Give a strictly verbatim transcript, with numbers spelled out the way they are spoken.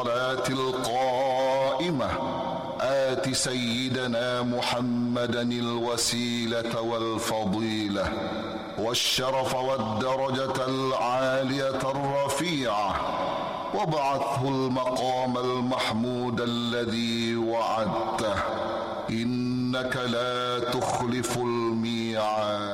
الصلاة القائمة آت سيدنا محمدا الوسيلة والفضيلة والشرف والدرجة العالية الرفيعة وابعثه المقام المحمود الذي وعدته إنك لا تخلف الميعاد.